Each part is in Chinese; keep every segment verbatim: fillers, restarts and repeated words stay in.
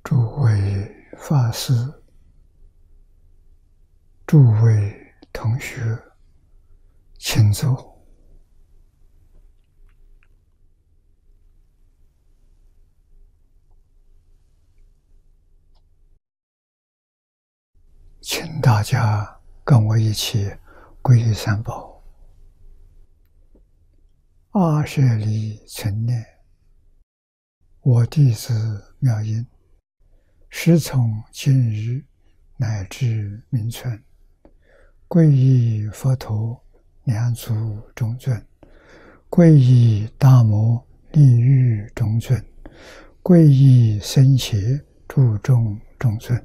诸位法师、诸位同学，请坐。请大家跟我一起皈依三宝。阿舍利存念，我弟子妙音，师从今日乃至明存，皈依佛陀两足中尊，皈依大摩利欲中尊，皈依僧伽注中中尊。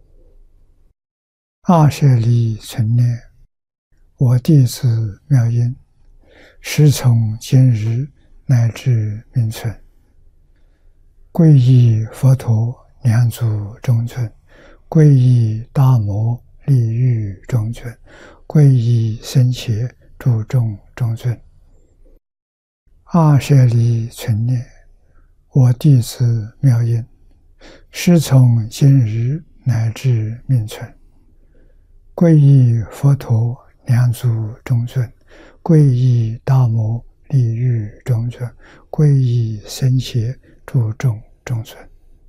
阿舍利存念，我弟子妙音，师从今日乃至明存，皈依佛陀两足中尊，皈依大摩利欲中尊，皈依僧伽注中中尊。阿舍利存念，我弟子妙音，师从今日乃至明存，皈依佛陀两足中尊，皈依大摩利欲中尊，皈依僧伽注中中尊。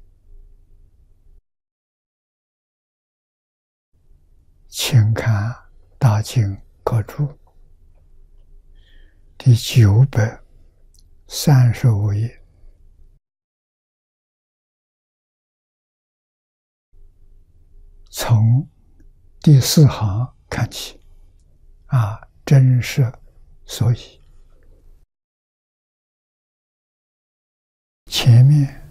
请看大经科注第九百三十五页，从第四行看起，啊，真实所以。前面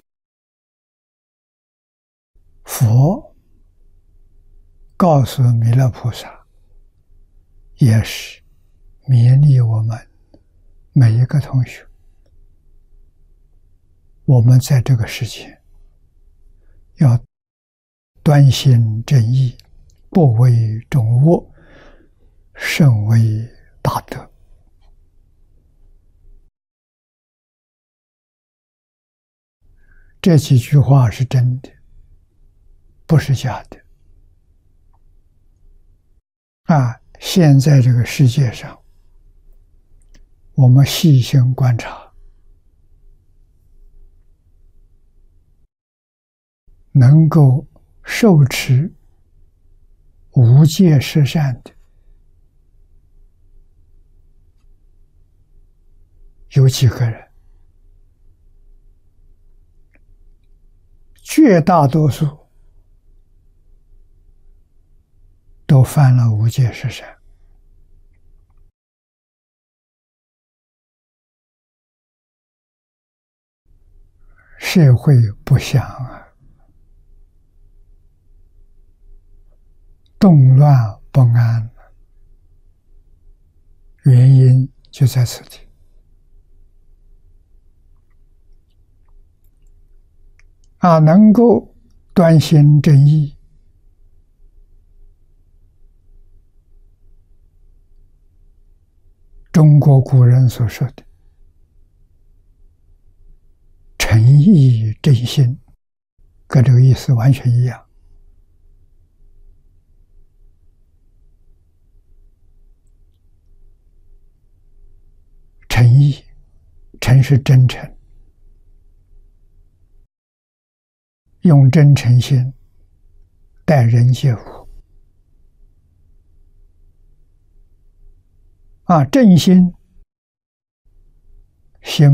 佛告诉弥勒菩萨，也是勉励我们每一个同学，我们在这个世界要端心正义，不为众恶，甚为大德。这几句话是真的，不是假的。啊，现在这个世界上，我们细心观察，能够受持无戒十善的有几个人？绝大多数都犯了无戒十善。社会不祥啊，动乱不安，原因就在此地。啊，能够端心正义，中国古人所说的诚意正心，跟这个意思完全一样。诚意，诚是真诚，用真诚心待人接物。啊，正心，心